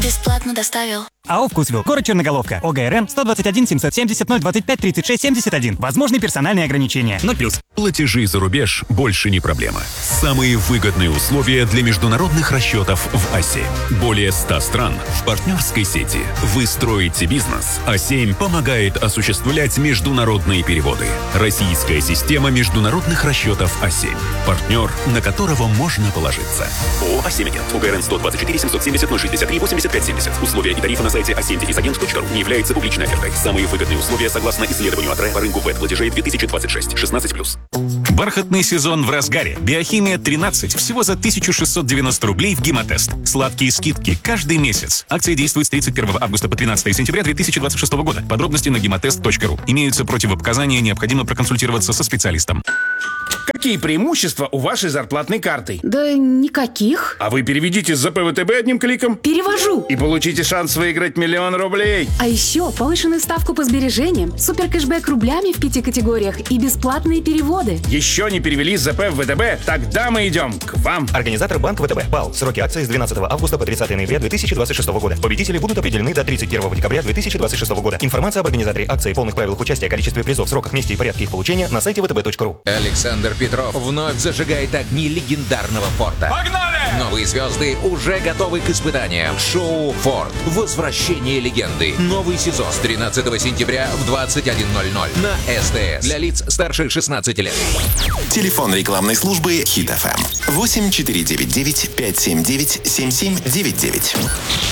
бесплатно доставил. АО «Вкусвилл». Город Черноголовка. ОГРН 121 770 025 36 71. Возможны персональные ограничения. 0+. Платежи за рубеж больше не проблема. Самые выгодные условия для международных расчетов в А7. Более 100 стран в партнерской сети. Вы строите бизнес. А7 помогает осуществлять международные переводы. Российская система международных расчетов А7. Партнер, на которого можно положиться. ООО «А7 Агент». УГРН 124 770 063 85 70. Условия и тарифы на сайте a7-agent.ru не являются публичной офертой. Самые выгодные условия согласно исследованию АТРЭ по рынку ВЭД-платежей 2026. 16+. Бархатный сезон в разгаре. Биохимия 13 всего за 1690 рублей в Гемотест. Сладкие скидки каждый месяц. Акция действует с 31 августа по 13 сентября 2026 года. Подробности на gematest.ru. Имеются противопоказания, необходимо проконсультироваться со специалистом. Какие преимущества у вашей зарплатной карты? Да никаких. А вы переведите с ЗП ВТБ одним кликом. Перевожу. И получите шанс выиграть 1 000 000 рублей. А еще повышенную ставку по сбережениям, супер кэшбэк рублями в 5 категориях и бесплатные переводы. Еще не перевели с ЗП в ВТБ? Тогда мы идем к вам. Организатор Банк ВТБ. БАЛ. Сроки акции с 12 августа по 30 ноября 2026 года. Победители будут определены до 31 декабря 2026 года. Информация об организаторе акции, полных правилах участия, количестве призов, сроках, месте и порядке их получения на сайте vtb.ru. Александр Петров вновь зажигает огни легендарного форта. Погнали! Новые звезды уже готовы к испытаниям. Шоу «Форт. Возвращение легенды». Новый сезон с 13 сентября в 21:00 на СТС. Для лиц старше 16 лет. Телефон рекламной службы Хит ФМ 8499 579 7799.